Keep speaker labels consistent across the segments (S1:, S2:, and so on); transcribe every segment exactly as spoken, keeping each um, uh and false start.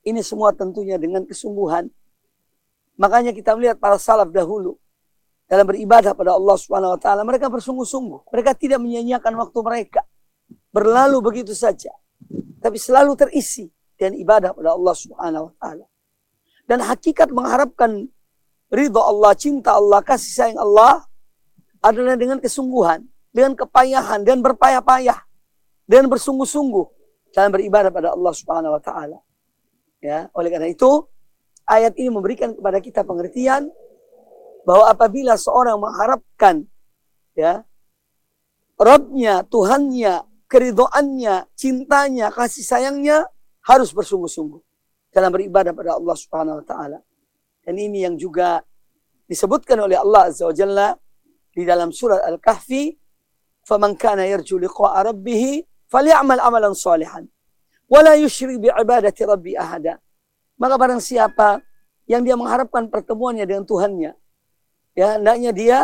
S1: Ini semua tentunya dengan kesungguhan. Makanya kita melihat para salaf dahulu dalam beribadah pada Allah Subhanahu wa taala, mereka bersungguh-sungguh. Mereka tidak menyia-nyiakan waktu mereka. Berlalu begitu saja. Tapi selalu terisi dengan ibadah pada Allah Subhanahu wa taala. Dan hakikat mengharapkan ridha Allah, cinta Allah, kasih sayang Allah adalah dengan kesungguhan, dengan kepayahan, dan berpayah-payah, dan bersungguh-sungguh dalam beribadah pada Allah Subhanahu wa taala. Ya, oleh karena itu ayat ini memberikan kepada kita pengertian bahwa apabila seorang mengharapkan ya Rabbnya, Tuhannya, keridhoannya, cintanya, kasih sayangnya, harus bersungguh-sungguh dalam beribadah pada Allah Subhanahu wa taala. Dan ini yang juga disebutkan oleh Allah Azza wa Jalla di dalam surat Al-Kahfi, "Faman kana yarju liqa'a rabbih falyamal amalan shalihan wa la yusyrik bi'ibadati rabbi ahada." Maka barang siapa yang dia mengharapkan pertemuannya dengan Tuhannya, ya hendaknya dia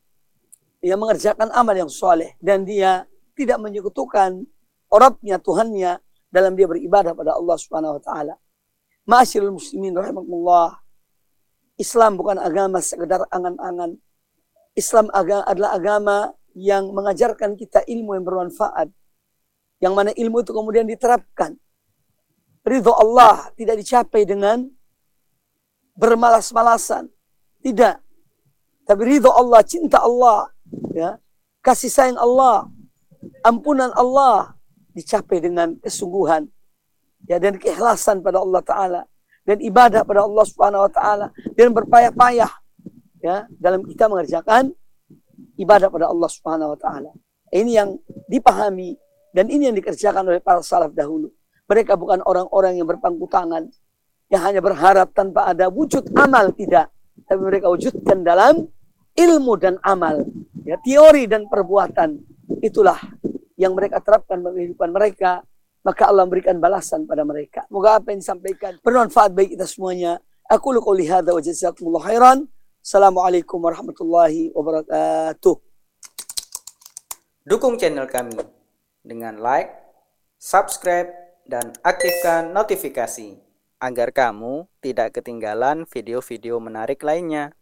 S1: dia mengerjakan amal yang soleh dan dia tidak menyekutukan Rabbnya, Tuhannya dalam dia beribadah pada Allah Subhanahu wa taala. Ma'asyiral muslimin rahimakumullah. Islam bukan agama sekedar angan-angan. Islam aga, adalah agama yang mengajarkan kita ilmu yang bermanfaat. Yang mana ilmu itu kemudian diterapkan. Ridho Allah tidak dicapai dengan bermalas-malasan. Tidak. Tapi ridho Allah, cinta Allah, ya, kasih sayang Allah, ampunan Allah dicapai dengan kesungguhan, ya, dan keikhlasan pada Allah Ta'ala, dan ibadah pada Allah Subhanahu Wa Ta'ala, dan berpayah-payah, ya, dalam kita mengerjakan ibadah pada Allah Subhanahu Wa Ta'ala. Ini yang dipahami dan ini yang dikerjakan oleh para salaf dahulu. Mereka bukan orang-orang yang berpangku tangan, yang hanya berharap tanpa ada wujud amal, tidak. Tapi mereka wujudkan dalam ilmu dan amal, ya, teori dan perbuatan. Itulah yang mereka terapkan dalam kehidupan mereka. Maka Allah memberikan balasan pada mereka. Moga apa yang disampaikan bermanfaat bagi kita semuanya. Aku qouli hadza wa jazakumullahu khairan. Assalamualaikum warahmatullahi wabarakatuh.
S2: Dukung channel kami dengan like, subscribe, dan aktifkan notifikasi agar kamu tidak ketinggalan video-video menarik lainnya.